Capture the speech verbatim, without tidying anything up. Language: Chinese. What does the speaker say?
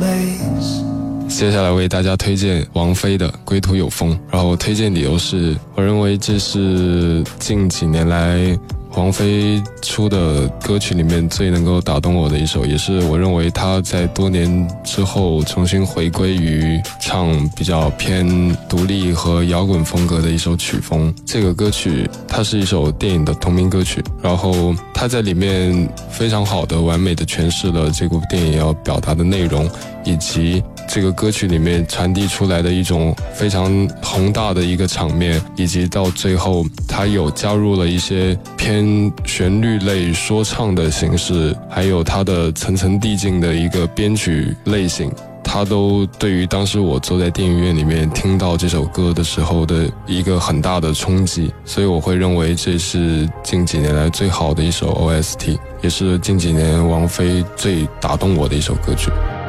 place。 接下来为大家推荐王菲的《归途有风》，然后推荐理由是，我认为这是近几年来王菲出的歌曲里面最能够打动我的一首，也是我认为她在多年之后重新回归于唱比较偏独立和摇滚风格的一首曲风。这个歌曲它是一首电影的同名歌曲，然后它在里面非常好的完美的诠释了这部电影要表达的内容，以及这个歌曲里面传递出来的一种非常宏大的一个场面，以及到最后它有加入了一些偏旋律类说唱的形式，还有它的层层递进的一个编曲类型，它都对于当时我坐在电影院里面听到这首歌的时候的一个很大的冲击，所以我会认为这是近几年来最好的一首 O S T， 也是近几年王菲最打动我的一首歌曲。